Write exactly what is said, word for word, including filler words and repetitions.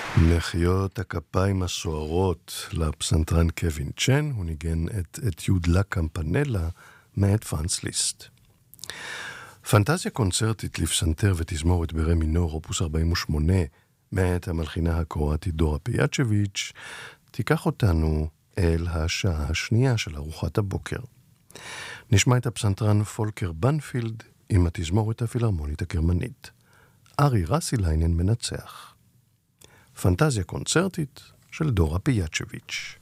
מחיאות הכפיים הסוערות לפסנתרן קווין צ'ן, הוא ניגן את, את יודלה קמפנלה מאת פרנץ ליסט. פנטזיה קונצרטית לפסנתר ותזמורת ברה מינור, אופוס ארבעים ושמונה, מאת המלחינה הקרואטית דורה פיאצ'ביץ', תיקח אותנו אל השעה השנייה של ארוחת הבוקר. נשמע את הפסנתרן פולקר בנפילד עם התזמורת הפילהרמונית הגרמנית. ארי רסילהיינן מנצח. פנטזיה קונצרטית של דורה פיאצ'ביץ'.